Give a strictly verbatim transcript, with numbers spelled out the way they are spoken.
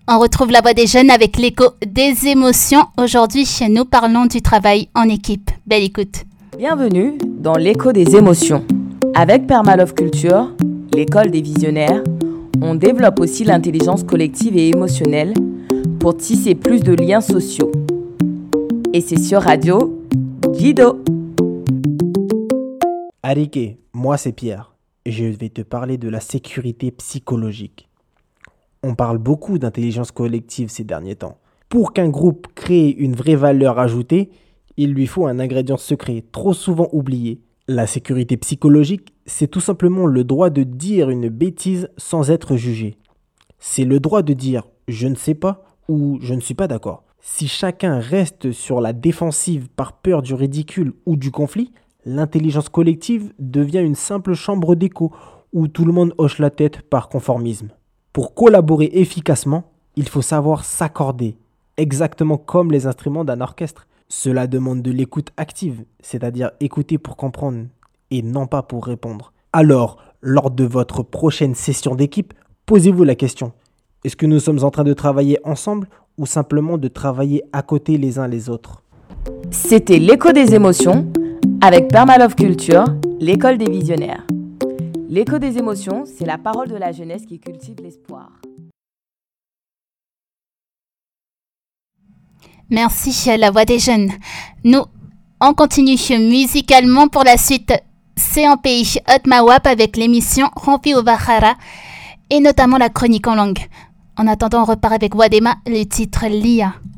On retrouve la voix des jeunes avec l'écho des émotions. Aujourd'hui, nous parlons du travail en équipe. Belle écoute. Bienvenue dans l'écho des émotions. Avec Permalove Culture, l'école des visionnaires, on développe aussi l'intelligence collective et émotionnelle pour tisser plus de liens sociaux. Et c'est sur Radio Jido. Arike, moi c'est Pierre. Je vais te parler de la sécurité psychologique. On parle beaucoup d'intelligence collective ces derniers temps. Pour qu'un groupe crée une vraie valeur ajoutée, il lui faut un ingrédient secret, trop souvent oublié. La sécurité psychologique, c'est tout simplement le droit de dire une bêtise sans être jugé. C'est le droit de dire « je ne sais pas » ou « je ne suis pas d'accord ». Si chacun reste sur la défensive par peur du ridicule ou du conflit, l'intelligence collective devient une simple chambre d'écho où tout le monde hoche la tête par conformisme. Pour collaborer efficacement, il faut savoir s'accorder, exactement comme les instruments d'un orchestre. Cela demande de l'écoute active, c'est-à-dire écouter pour comprendre et non pas pour répondre. Alors, lors de votre prochaine session d'équipe, posez-vous la question. Est-ce que nous sommes en train de travailler ensemble ou simplement de travailler à côté les uns les autres ? C'était l'écho des émotions avec Permalove Culture, l'école des visionnaires. L'écho des émotions, c'est la parole de la jeunesse qui cultive l'espoir. Merci à la voix des jeunes. Nous, on continue musicalement pour la suite. C'est en pays Otmawap avec l'émission Rompi au Bahara et notamment la chronique en langue. En attendant, on repart avec Wadema, le titre Lia.